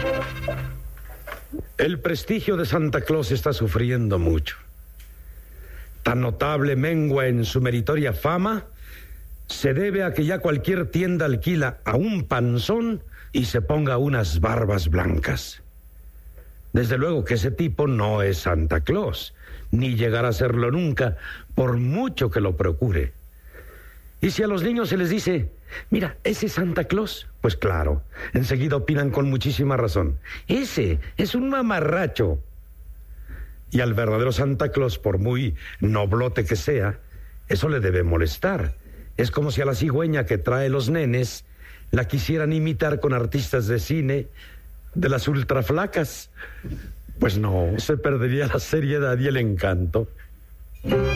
El prestigio de Santa Claus está sufriendo mucho. Tan notable mengua en su meritoria fama se debe a que ya cualquier tienda alquila a un panzón y se ponga unas barbas blancas. Desde luego que ese tipo no es Santa Claus, ni llegará a serlo nunca, por mucho que lo procure. Y si a los niños se les dice, mira, ese es Santa Claus, pues claro, enseguida opinan con muchísima razón. Ese es un mamarracho. Y al verdadero Santa Claus, por muy noblote que sea, eso le debe molestar. Es como si a la cigüeña que trae los nenes la quisieran imitar con artistas de cine de las ultraflacas. Pues no, se perdería la seriedad y el encanto.